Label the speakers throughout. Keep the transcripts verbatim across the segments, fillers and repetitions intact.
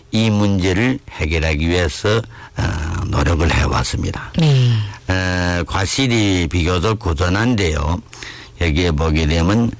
Speaker 1: 이 문제를 해결하기 위해서 노력을 해왔습니다. 네. 에, 과실이 비교적 고전한데요. 여기에 보게 되면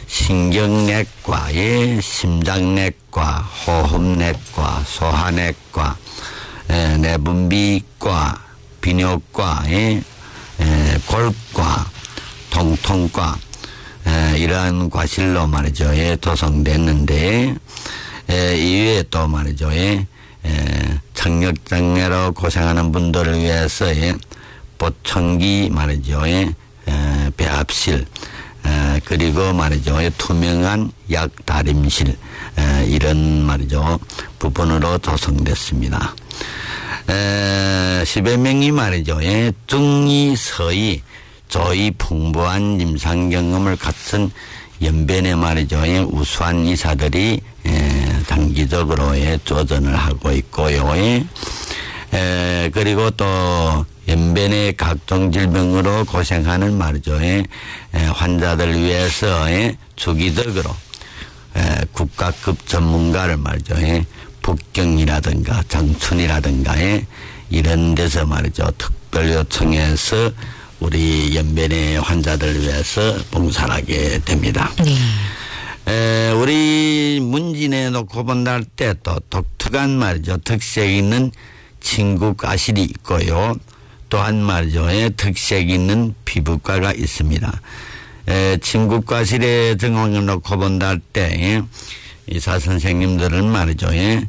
Speaker 1: 신경내과에 심장내과, 호흡내과, 소화내과, 에, 내분비과, 비뇨과에 에, 골과, 통통과 에, 이러한 과실로 말이죠. 예, 조성됐는데 에, 이외에 또 말이죠. 예, 에, 청력장애로 고생하는 분들을 위해서 예, 보청기 말이죠. 예, 에, 배합실 에, 그리고 말이죠. 예, 투명한 약다림실 에, 이런 말이죠. 부분으로 조성됐습니다. 에, 십여 명이 말이죠. 예, 중이 서이 조이 풍부한 임상 경험을 갖춘 연변의 말이죠. 예, 우수한 의사들이 예, 단기적으로 예, 조전을 하고 있고요. 예. 에, 그리고 또 연변의 각종 질병으로 고생하는 말이죠. 예, 에, 환자들 위해서 예, 주기적으로 에, 국가급 전문가를 말이죠. 예, 북경이라든가 장춘이라든가 예, 이런 데서 말이죠. 특별 요청해서 우리 연변의 환자들을 위해서 봉사를 하게 됩니다. 네. 에, 우리 문진에 놓고 본다 할 때 또 독특한 말이죠. 특색 있는 친구과실이 있고요. 또한 말이죠. 에, 특색 있는 피부과가 있습니다. 에, 친구과실의 증후을 놓고 본다 할 때 의사 선생님들은 말이죠. 예.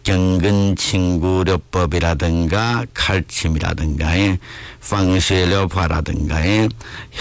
Speaker 1: 경근친구요법이라든가 칼침이라든가 예. 방쉐료파라든가 예.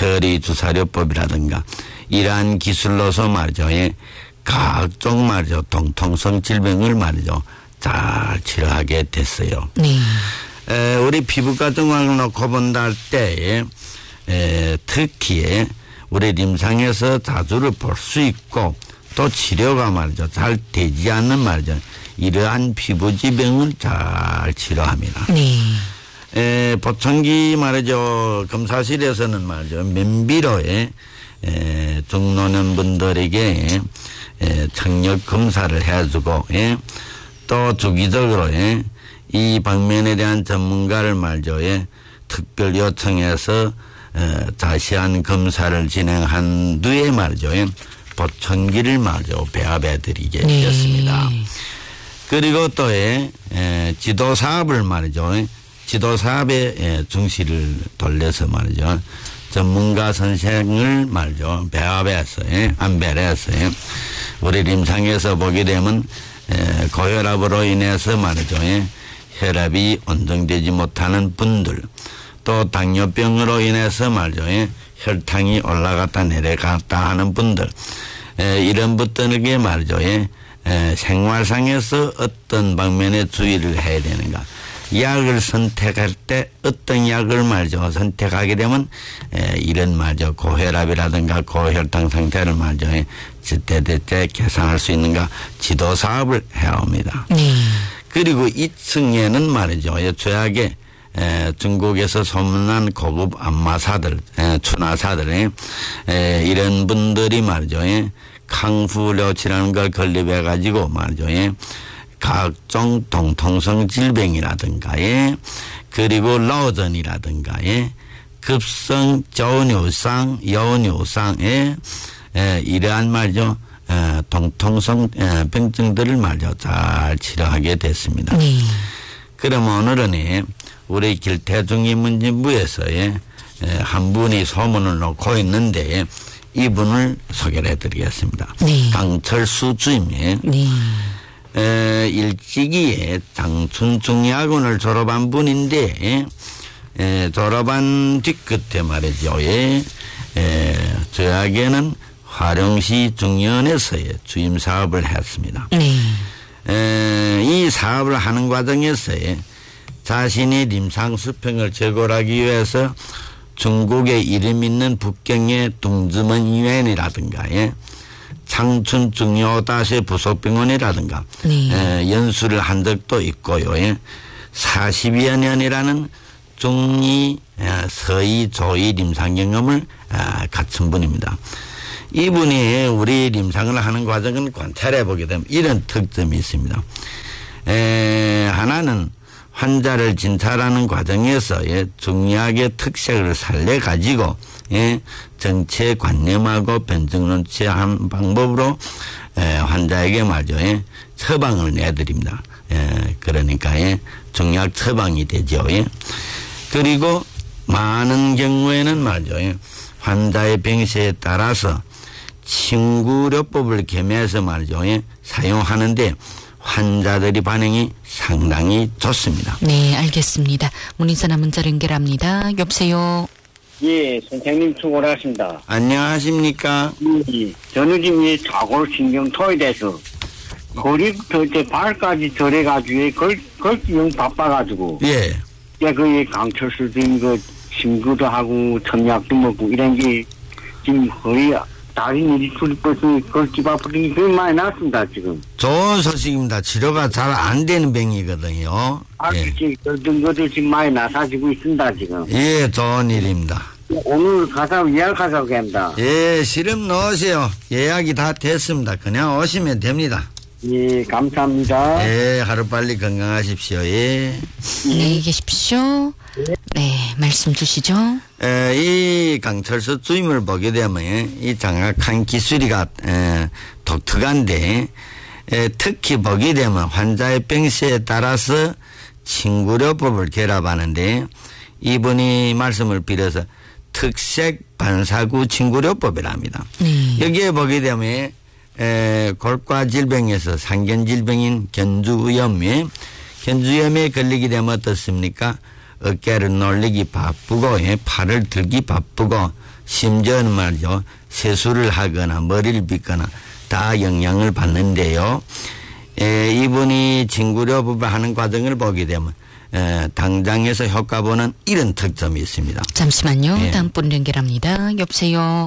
Speaker 1: 혈의주사요법이라든가 이러한 기술로서 말이죠. 예. 각종 말이죠. 통통성 질병을 말이죠. 잘 치료하게 됐어요. 네. 에, 우리 피부과 증후을 놓고 본다 할 때 에, 특히 우리 임상에서 자주를 볼 수 있고 또 치료가 말이죠. 잘 되지 않는 말이죠. 이러한 피부 질병을 잘 치료합니다. 네. 에, 보청기 말이죠. 검사실에서는 말이죠. 면비로에 에, 중노년 분들에게 에, 청력 검사를 해주고 에, 또 주기적으로 에, 이 방면에 대한 전문가를 말이죠. 에, 특별 요청해서 에, 자세한 검사를 진행한 뒤에 말이죠. 에, 보청기를 말이죠. 배합해 드리게 되었습니다. 네. 그리고 또, 에, 에, 지도 사업을 말이죠. 에, 지도 사업에 에, 중시를 돌려서 말이죠. 전문가 선생을 말이죠. 배합해서, 에, 안배해서, 에, 우리 임상에서 보게 되면, 에, 고혈압으로 인해서 말이죠. 에, 혈압이 온정되지 못하는 분들, 또 당뇨병으로 인해서 말이죠. 에, 혈당이 올라갔다 내려갔다 하는 분들 에, 이런 분들에게 말이죠. 에, 에, 생활상에서 어떤 방면에 주의를 해야 되는가. 약을 선택할 때 어떤 약을 말이죠. 선택하게 되면 에, 이런 말이죠. 고혈압이라든가 고혈당 상태를 말이죠. 제때제때 개선할 수 있는가 지도 사업을 해옵니다. 네. 그리고 이 층에는 말이죠. 최악의 에, 중국에서 소문난 고급 안마사들, 에, 추나사들, 에, 이런 분들이 말이죠. 에, 캉푸료치라는 걸 건립해가지고 말이죠. 에, 각종 통통성 질병이라든가, 에, 그리고 로전이라든가, 에, 급성 저뇨상, 여뇨상에 에, 이러한 말이죠. 에, 통통성 에, 병증들을 말이죠. 잘 치료하게 됐습니다. 네. 그럼 오늘은 우리 길태중이 문진부에서의 한 분이 소문을 놓고 있는데 이분을 소개를 해드리겠습니다. 네. 강철수 주임이 네. 에, 일찍이에 장춘중의학원을 졸업한 분인데 에, 졸업한 뒤끝에 말이죠. 에, 에, 저에게는 화령시 중연에서의 주임 사업을 했습니다. 네. 에, 이 사업을 하는 과정에서의 자신의 임상 수평을 제거하기 위해서 중국에 이름 있는 북경의 둥즈먼醫院이라든가 창춘 중요다시 부속병원이라든가 네. 에, 연수를 한 적도 있고요. 예. 사십여 년이라는 중이 서희 조이 임상 경험을 아, 갖춘 분입니다. 이분이 우리 임상을 하는 과정을 관찰해 보게 되면 이런 특점이 있습니다. 에, 하나는 환자를 진찰하는 과정에서 예, 중의학의 특색을 살려가지고 예, 정체 관념하고 변증 논치한 방법으로 예, 환자에게 말이죠. 예, 처방을 내드립니다. 예, 그러니까 예, 중의학 처방이 되죠. 예. 그리고 많은 경우에는 말이죠. 예, 환자의 병세에 따라서 친구료법을 겸해서 말이죠. 예, 사용하는데 환자들이 반응이 상당히 좋습니다.
Speaker 2: 네, 알겠습니다. 문의전화 문자로 연결합니다. 여보세요.
Speaker 3: 예, 선생님 수고하십니다.
Speaker 1: 안녕하십니까?
Speaker 3: 예, 저는 지금 이 좌골신경토에 대해서 거리부터 이제 발까지 저래가지고 걸, 걸기 영 바빠가지고
Speaker 1: 예.
Speaker 3: 예, 그 강철수 등 그 친구도 하고 천약도 먹고 이런 게 지금 거의 다른 일이 출입해서 걸기 바쁘니 그 많이 났습니다 지금.
Speaker 1: 좋은 소식입니다. 치료가 잘 안 되는 병이거든요.
Speaker 3: 아직 예. 그런 것도 지금 많이 나사지고 있습니다 지금.
Speaker 1: 예, 좋은 일입니다.
Speaker 3: 오늘 가서 예약하자고 합니다.
Speaker 1: 예, 실험 넣으세요. 예약이 다 됐습니다. 그냥 오시면 됩니다.
Speaker 3: 예, 감사합니다.
Speaker 1: 예, 하루빨리 건강하십시오. 예.
Speaker 2: 안녕히 계십시오. 네, 말씀 주시죠.
Speaker 1: 에, 이 강철수 주임을 보게 되면 이 정확한 기술이가 에, 독특한데 에, 특히 보게 되면 환자의 병세에 따라서 친구료법을 결합하는데 이분이 말씀을 빌어서 특색 반사구 친구료법이랍니다.
Speaker 2: 네.
Speaker 1: 여기에 보게 되면 에, 골과 질병에서 상견 질병인 견주염에 견주염에 걸리게 되면 어떻습니까? 어깨를 놀리기 바쁘고 예, 팔을 들기 바쁘고 심지어는 말이죠. 세수를 하거나 머리를 빗거나 다 영향을 받는데요. 에, 이분이 친구료법을 하는 과정을 보게 되면 에, 당장에서 효과 보는 이런 특점이 있습니다.
Speaker 2: 잠시만요.
Speaker 1: 예.
Speaker 2: 다음 분 연결합니다. 여보세요.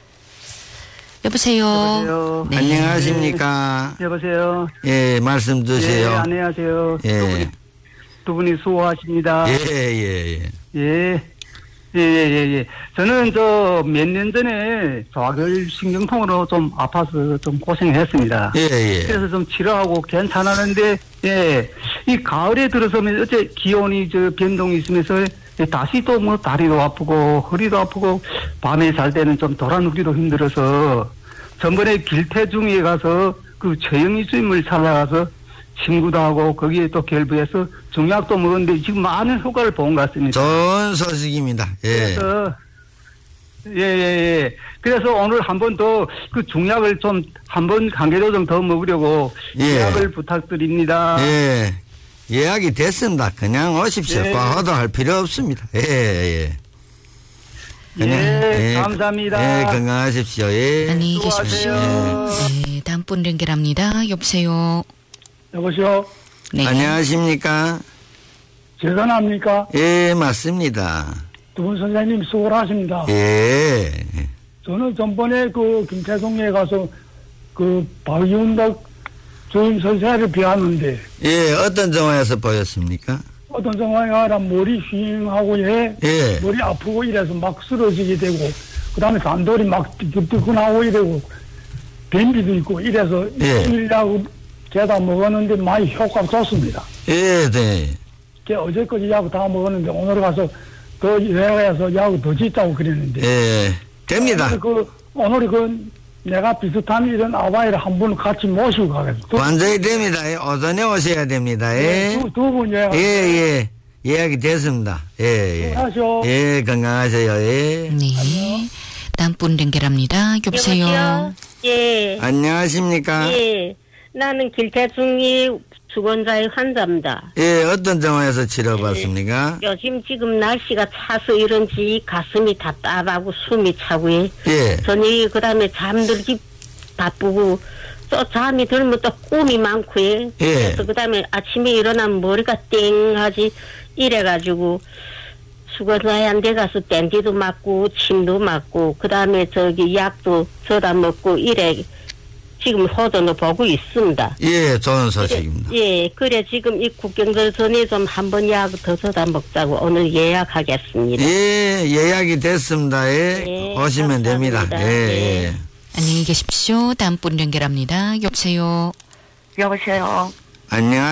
Speaker 2: 여보세요.
Speaker 4: 여보세요.
Speaker 2: 네.
Speaker 1: 안녕하십니까?
Speaker 4: 여보세요.
Speaker 1: 예, 말씀 주세요.
Speaker 4: 예, 안녕하세요.
Speaker 1: 예.
Speaker 4: 두 분이, 두 분이 수고하십니다.
Speaker 1: 예, 예, 예.
Speaker 4: 예. 예, 예, 예. 저는 저 몇 년 전에 좌골신경통으로 좀 아파서 좀 고생했습니다.
Speaker 1: 예, 예.
Speaker 4: 그래서 좀 치료하고 괜찮았는데, 예. 이 가을에 들어서면 어째 기온이 저 변동이 있으면서 다시 또 뭐 다리도 아프고 허리도 아프고 밤에 잘 때는 좀 도란누기도 힘들어서 전번에 길태중에 가서 그 최영희 주임을 찾아가서 친구도 하고 거기에 또 결부해서 중약도 먹었는데 지금 많은 효과를 본 것 같습니다.
Speaker 1: 좋은 소식입니다. 예.
Speaker 4: 그래서 예, 예, 예. 그래서 오늘 한 번 더 그 중약을 좀 한 번 간계조정 더 먹으려고
Speaker 1: 예.
Speaker 4: 예약을 부탁드립니다.
Speaker 1: 예. 예약이 됐습니다. 그냥 오십시오.
Speaker 4: 예.
Speaker 1: 과호도 할 필요 없습니다. 예, 예. 그냥,
Speaker 4: 예, 감사합니다.
Speaker 1: 예, 건강하십시오. 예.
Speaker 2: 안녕히 계십시오.
Speaker 4: 수고하세요.
Speaker 2: 네, 다음 분 연결합니다. 여보세요.
Speaker 4: 여보세요.
Speaker 2: 네.
Speaker 1: 안녕하십니까?
Speaker 4: 재산합니까?
Speaker 1: 예, 맞습니다.
Speaker 4: 두 분 선생님 수고를 하십니다.
Speaker 1: 예.
Speaker 4: 저는 전번에 그 김태성에 가서 그 박이훈덕 주임 선생을 배웠는데
Speaker 1: 예, 어떤 정화에서 보였습니까?
Speaker 4: 어떤 상황이 아니라 머리 휘잉하고 예,
Speaker 1: 예.
Speaker 4: 머리 아프고 이래서 막 쓰러지게 되고 그 다음에 산돌이 막 뜨끈뜨끈하고 이러고 변비도 있고 이래서
Speaker 1: 예.
Speaker 4: 일하고 제다 먹었는데 많이 효과가 좋습니다.
Speaker 1: 예, 네.
Speaker 4: 제 어제까지 약 다 먹었는데 오늘 가서 더 여행해서 약 더 짓자고 그랬는데
Speaker 1: 예, 됩니다.
Speaker 4: 오늘 그 오늘 그 내가 비슷한 이런 아바이를 한 분 같이 모시고 가겠습니다.
Speaker 1: 완전히 됩니다. 예, 오전에 오셔야 됩니다. 예.
Speaker 4: 두, 두 분
Speaker 1: 예,
Speaker 4: 여행.
Speaker 1: 예. 예약이 됐습니다. 예, 예.
Speaker 4: 수고하십시오.
Speaker 1: 예, 건강하세요. 예.
Speaker 2: 네. 다음 분 연결합니다. 여보세요.
Speaker 5: 여보세요? 예.
Speaker 1: 안녕하십니까?
Speaker 5: 예. 나는 길태중이 주권자의 환자입니다.
Speaker 1: 예, 어떤 정화에서 치료받습니까?
Speaker 5: 요즘 지금 날씨가 차서 이런지 가슴이 답답하고 숨이 차고요.
Speaker 1: 예.
Speaker 5: 저녁에 그 다음에 잠들기 바쁘고 또 잠이 들면 또 꿈이 많고요.
Speaker 1: 예.
Speaker 5: 그래서 그 다음에 아침에 일어나면 머리가 땡하지 이래가지고 수건사한테 가서 댄디도 맞고 침도 맞고 그 다음에 저기 약도 저다 먹고 이래 지금 호전을 보고 있습니다.
Speaker 1: 예, 좋은 소식입니다.
Speaker 5: 예, 그래 지금 이 국경절 전에 좀 한번 약 더 저다 먹자고 오늘 예약하겠습니다.
Speaker 1: 예, 예약이 됐습니다. 예.
Speaker 5: 예,
Speaker 1: 오시면 됩니다.
Speaker 5: 감사합니다.
Speaker 1: 예,
Speaker 5: 예.
Speaker 1: 예.
Speaker 2: 안녕히 계십시오. 다음 분 연결합니다. 여보세요.
Speaker 6: 여보세요.
Speaker 1: 안녕.